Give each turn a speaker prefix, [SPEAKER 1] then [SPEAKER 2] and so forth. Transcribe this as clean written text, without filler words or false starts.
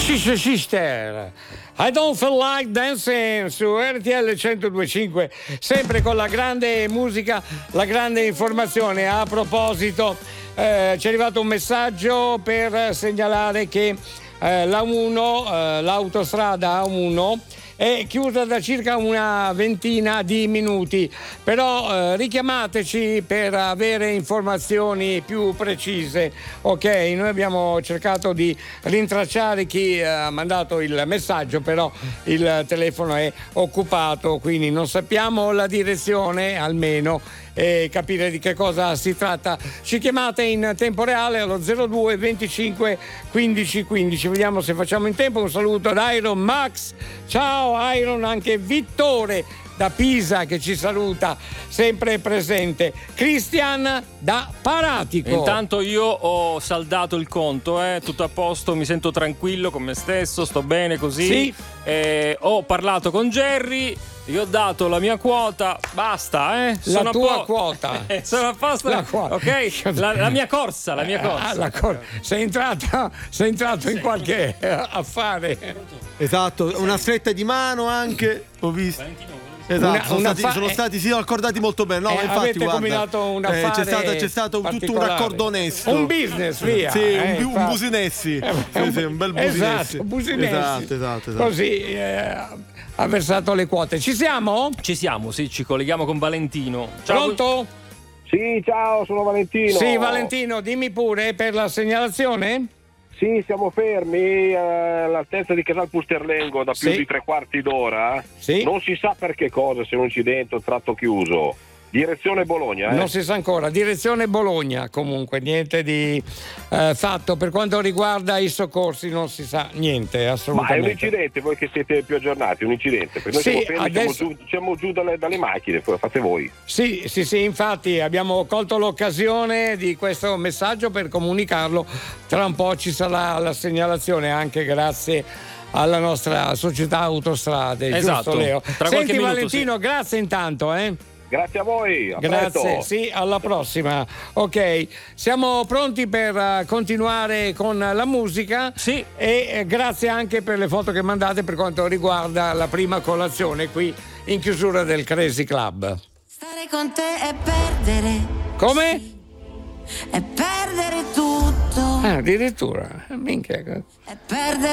[SPEAKER 1] Sister, I don't feel like dancing su RTL 102.5, sempre con la grande musica, la grande informazione. A proposito, ci è arrivato un messaggio per segnalare che l'autostrada A1 è chiusa da circa una ventina di minuti, però richiamateci per avere informazioni più precise. Ok, noi abbiamo cercato di rintracciare chi ha mandato il messaggio, però il telefono è occupato, quindi non sappiamo la direzione almeno e capire di che cosa si tratta. Ci chiamate in tempo reale allo 02 25 15 15. Vediamo se facciamo in tempo. Un saluto ad Iron Max. Ciao Iron, anche Vittore da Pisa che ci saluta, sempre presente. Christian da Paratico.
[SPEAKER 2] Intanto io ho saldato il conto, tutto a posto, mi sento tranquillo con me stesso, sto bene così.
[SPEAKER 1] Sì.
[SPEAKER 2] Ho parlato con Jerry, gli ho dato la mia quota, basta,
[SPEAKER 1] La tua quota.
[SPEAKER 2] Sono a posto. Ok, la mia corsa,
[SPEAKER 1] Sei entrato in qualche affare.
[SPEAKER 3] Esatto, una stretta di mano anche, ho visto. Esatto, sono stati accordati molto bene. No, infatti,
[SPEAKER 1] avete
[SPEAKER 3] guarda,
[SPEAKER 1] combinato un affare
[SPEAKER 3] c'è stato tutto un raccordo onesto.
[SPEAKER 1] Un business, via.
[SPEAKER 3] Sì, un Businessi. Un bel Businessi. Esatto.
[SPEAKER 1] Così ha versato le quote. Ci siamo?
[SPEAKER 2] Ci siamo, sì, ci colleghiamo con Valentino. Ciao.
[SPEAKER 1] Pronto?
[SPEAKER 4] Sì, ciao, sono Valentino.
[SPEAKER 1] Sì, Valentino, dimmi pure per la segnalazione.
[SPEAKER 4] Sì, siamo fermi all'altezza di Casal Pusterlengo da più di 3/4 d'ora.
[SPEAKER 1] Sì.
[SPEAKER 4] Non si sa per che cosa, se un incidente o tratto chiuso. Direzione Bologna.
[SPEAKER 1] Non si sa ancora. Direzione Bologna, comunque, niente di fatto. Per quanto riguarda i soccorsi non si sa niente, assolutamente.
[SPEAKER 4] Ma è un incidente, voi che siete più aggiornati, un incidente. Perché noi
[SPEAKER 1] sì,
[SPEAKER 4] siamo fermi, siamo giù dalle macchine, fate voi.
[SPEAKER 1] Sì, infatti abbiamo colto l'occasione di questo messaggio per comunicarlo. Tra un po' ci sarà la segnalazione, anche grazie alla nostra società Autostrade.
[SPEAKER 2] Esatto.
[SPEAKER 1] Giusto, Leo?
[SPEAKER 2] Senti
[SPEAKER 1] minuto, Valentino, sì. Grazie intanto.
[SPEAKER 4] Grazie a voi.
[SPEAKER 1] Grazie, sì, alla prossima. Ok, siamo pronti per continuare con la musica.
[SPEAKER 2] Sì.
[SPEAKER 1] E grazie anche per le foto che mandate per quanto riguarda la prima colazione qui in chiusura del Crazy Club.
[SPEAKER 5] Stare con te è perdere.
[SPEAKER 1] Come?
[SPEAKER 5] Sì. È perdere tutto.
[SPEAKER 1] Addirittura, minchia.
[SPEAKER 5] È perdere